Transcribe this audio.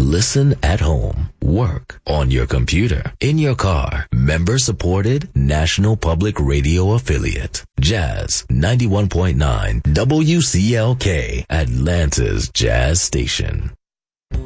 Listen at home, work, on your computer, in your car. Member-supported National Public Radio affiliate. Jazz 91.9 WCLK, Atlanta's Jazz Station.